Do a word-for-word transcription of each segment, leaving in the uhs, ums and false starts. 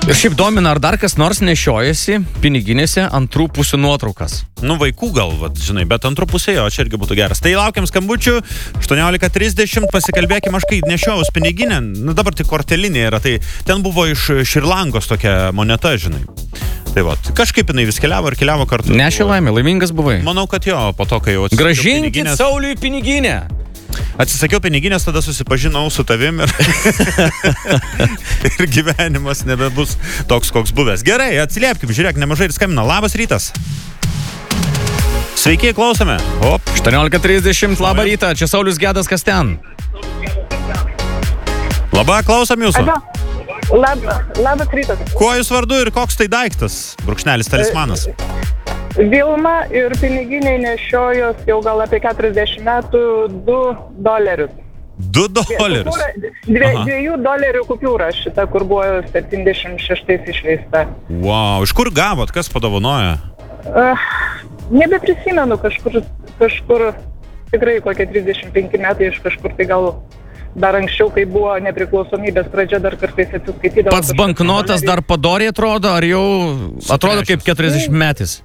Ir šiaip domina, ar dar kas nors nešiojasi piniginėse antrų pusių nuotraukas. Nu, vaikų gal, vat, žinai, bet antrų pusė jo, čia irgi būtų geras. Tai laukiam skambučių, aštuoniolika trisdešimt, pasikalbėkim, aš kai nešiojus piniginę, nu dabar tik kortelinė yra, tai ten buvo iš Šrilangos tokia moneta, žinai. Tai vat, kažkaip jinai vis keliavo ir keliavo kartu. Nešė laimė, laimingas buvai. Manau, kad jo, po to, kai jau atsisakiau Grąžinkit piniginės... Sauliui piniginę. Atsisakiau piniginės, tada susipažinau su tavim ir... ir gyvenimas nebebus toks, koks buvęs. Gerai, atsiliepkim, žiūrėk, nemažai ir skambina. Labas rytas. Sveiki, klausome. Op. aštuoniolika trisdešimt, labą rytą, čia Saulius Gedas, kas ten? Labą, klausom jūsų. Lab, labas rytas. Kuo jūs vardu ir koks tai daiktas? Brūkšnelis, talismanas. Vilma ir piniginiai nešiojos jau gal apie keturiasdešimt metų du dolerius. Du dolerius? Kupūra, dvie, dviejų dolerių kupiūra šita, kur buvo septyniasdešimt šeštais išleista. Wow, iš kur gavot? Kas padovanoja? Uh, nebeprisimenu, kažkur, kažkur tikrai kokie trisdešimt penki metai iš kažkur, tai gal dar anksčiau, kai buvo nepriklausomybės pradžia, dar kartais atsiskaitydavo. Pats banknotas dar padoriai atrodo, ar jau atrodo kaip keturiasdešimt metis?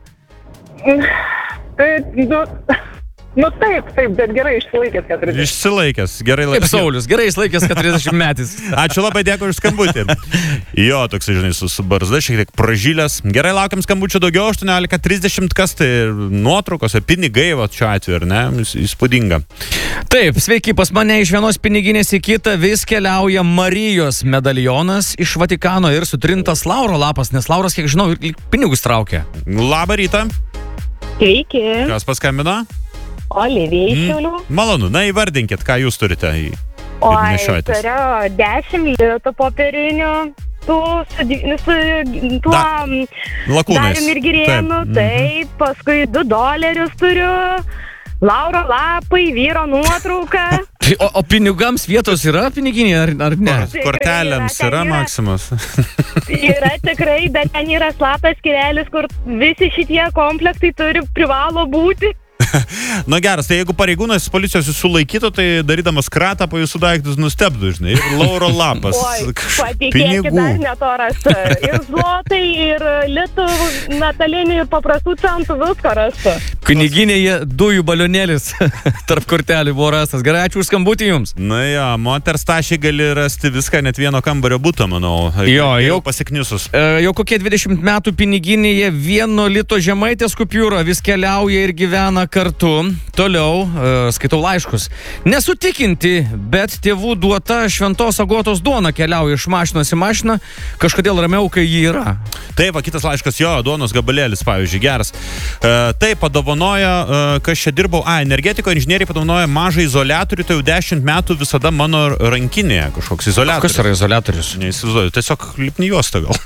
Tai, nu, nu taip, taip, bet gerai išsilaikęs keturiasdešimt. Išsilaikęs, gerai laikęs. Kaip Saulius, gerai išlaikęs keturiasdešimt metis. Ačiū labai, dėkui už skambutį. Jo, toksai, žinai, su, su barzda, šiek tiek pražylęs. Gerai, laukiam skambučių daugiau, aštuoniolika trisdešimt, kas tai nuotraukos, pinigai, va, šiuo atveju, ar ne? Įspūdinga. Taip, sveiki, pas mane iš vienos piniginės į kitą vis keliauja Marijos medalionas iš Vatikano ir sutrintas Lauro lapas, nes Lauras, kiek žinau, pinigus traukia. Labą rytą. Sveiki. Kas paskambino? Olivija iš Šiaulių. Mm, malonu, na įvardinkit, ką jūs turite į Oi, nešiojatės. turiu dešimt litų popierinių, tų su, su tuo Da, lakūnais. Darium ir Girėnu, Taip. taip, paskui du dolerius turiu, Lauro lapai, vyro nuotrauka. O, o pinigams vietos yra piniginė, ar, ar ne? Kor- Kortelėms Tikrai yra yra, ten yra. Maksimas. Yra tikrai, bet ten yra slaptas skirelis, kur visi šitie komplektai turi privalo būti. Na geras, tai jeigu pareigūnas policijos jūs sulaikytų, tai darydamas kratą po jūsų daiktus nustebtų, žinai. Ir Lauro lapas. Oi, Kš- patikėkit, dar ne to rasta. Ir zlotai, ir litų, metalinių, ir paprastų centų viską rasta. Piniginėje dujų balionėlis tarp kortelių buvo rastas. Gerai, ačiū už skambutį jums. Na jo, moters tašiai gali rasti viską, net vieno kambario butą, manau. Jo, jau pasikniusus. E, jau kokie dvidešimt metų piniginėje vieno lito žemaitės kupiūra vis keliauja ir gyvena kartu. Toliau e, skaitau laiškus. Nesutikinti, bet tėvų duota šventos agotos duona keliauja iš mašinos į mašiną, kažkodėl ramiau, kai ji yra. Taip, va, kitas laiškas, jo, duonos gabalėlis, pavyzdžiui, geras. E, tai padovanoja, e, kas čia dirbau, a, energetiko inžinieriai padovanoja mažą izoliatorių, tai jau dešimt metų visada mano rankinėje kažkoks izoliatorius. Kas yra izoliatorius? Neįsivaizduoju, tiesiog lipni juosta gal.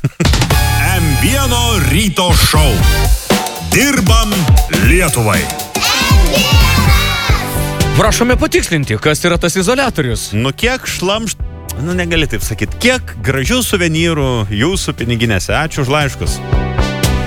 M vienas ryto šou. Dirbam Lietuvai. Prašome patikslinti, kas yra tas izoliatorius. Nu kiek šlamšt, nu negali taip sakyti, kiek gražių suvenyrų jūsų piniginėse. Ačiū už laiškus.